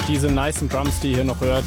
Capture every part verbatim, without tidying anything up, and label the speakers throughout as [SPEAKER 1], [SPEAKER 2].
[SPEAKER 1] Diese nicen Drums, die ihr hier noch hört,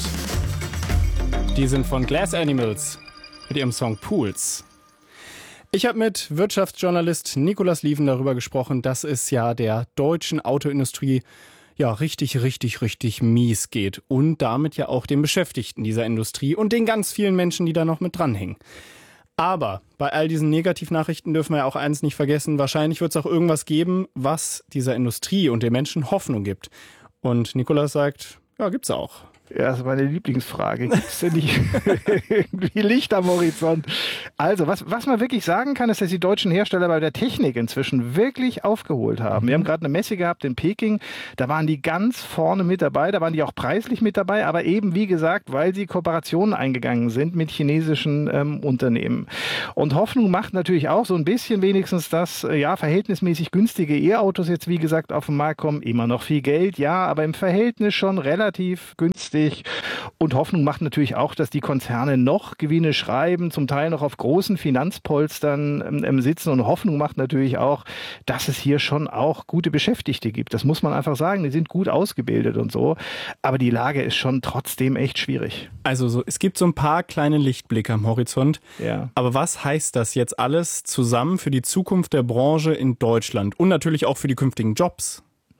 [SPEAKER 1] die sind von Glass Animals mit ihrem Song Pools. Ich habe mit Wirtschaftsjournalist Nicolas Lieven darüber gesprochen, dass es ja der deutschen Autoindustrie ja richtig, richtig, richtig mies geht und damit ja auch den Beschäftigten dieser Industrie und den ganz vielen Menschen, die da noch mit dranhängen. Aber bei all diesen Negativnachrichten dürfen wir ja auch eins nicht vergessen, wahrscheinlich wird es auch irgendwas geben, was dieser Industrie und den Menschen Hoffnung gibt. Und Nicolas sagt, ja, gibt's auch.
[SPEAKER 2] Ja, das ist meine Lieblingsfrage. Gibt es denn nicht irgendwie Licht am Horizont? Also, was, was man wirklich sagen kann, ist, dass die deutschen Hersteller bei der Technik inzwischen wirklich aufgeholt haben. Wir haben gerade eine Messe gehabt in Peking, da waren die ganz vorne mit dabei, da waren die auch preislich mit dabei, aber eben, wie gesagt, weil sie Kooperationen eingegangen sind mit chinesischen ähm, Unternehmen. Und Hoffnung macht natürlich auch so ein bisschen wenigstens, dass äh, ja verhältnismäßig günstige E-Autos jetzt, wie gesagt, auf den Markt kommen. Immer noch viel Geld, ja, aber im Verhältnis schon relativ günstig. Und Hoffnung macht natürlich auch, dass die Konzerne noch Gewinne schreiben, zum Teil noch auf großen Finanzpolstern ähm, sitzen. Und Hoffnung macht natürlich auch, dass es hier schon auch gute Beschäftigte gibt. Das muss man einfach sagen. Die sind gut ausgebildet und so. Aber die Lage ist schon trotzdem echt schwierig.
[SPEAKER 1] Also so, es gibt so ein paar kleine Lichtblicke am Horizont.
[SPEAKER 2] Ja.
[SPEAKER 1] Aber was heißt das jetzt alles zusammen für die Zukunft der Branche in Deutschland und natürlich auch für die künftigen Jobs?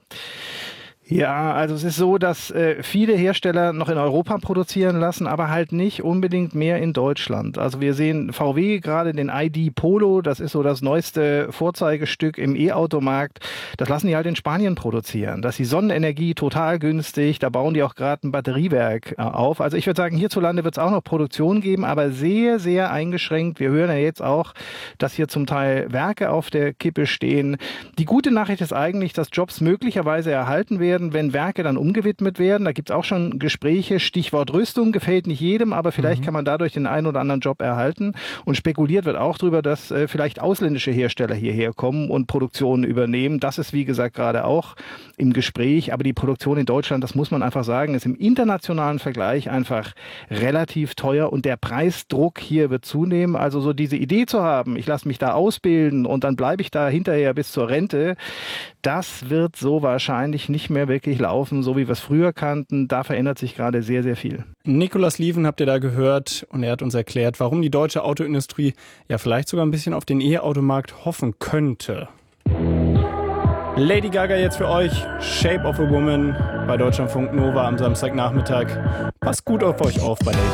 [SPEAKER 2] Ja, also es ist so, dass äh, viele Hersteller noch in Europa produzieren lassen, aber halt nicht unbedingt mehr in Deutschland. Also wir sehen V W gerade den I D Polo, das ist so das neueste Vorzeigestück im E-Automarkt. Das lassen die halt in Spanien produzieren. Das ist die Sonnenenergie total günstig, da bauen die auch gerade ein Batteriewerk äh, auf. Also ich würde sagen, hierzulande wird es auch noch Produktion geben, aber sehr, sehr eingeschränkt. Wir hören ja jetzt auch, dass hier zum Teil Werke auf der Kippe stehen. Die gute Nachricht ist eigentlich, dass Jobs möglicherweise erhalten werden, wenn Werke dann umgewidmet werden. Da gibt es auch schon Gespräche. Stichwort Rüstung gefällt nicht jedem, aber vielleicht mhm. kann man dadurch den einen oder anderen Job erhalten. Und spekuliert wird auch darüber, dass äh, vielleicht ausländische Hersteller hierher kommen und Produktionen übernehmen. Das ist, wie gesagt, gerade auch im Gespräch. Aber die Produktion in Deutschland, das muss man einfach sagen, ist im internationalen Vergleich einfach relativ teuer und der Preisdruck hier wird zunehmen. Also so diese Idee zu haben, ich lasse mich da ausbilden und dann bleibe ich da hinterher bis zur Rente, das wird so wahrscheinlich nicht mehr wirklich laufen, so wie wir es früher kannten. Da verändert sich gerade sehr, sehr viel.
[SPEAKER 1] Nicolas Lieven habt ihr da gehört und er hat uns erklärt, warum die deutsche Autoindustrie ja vielleicht sogar ein bisschen auf den E-Automarkt hoffen könnte. Lady Gaga jetzt für euch, Shape of a Woman bei Deutschlandfunk Nova am Samstagnachmittag. Passt gut auf euch auf bei Lady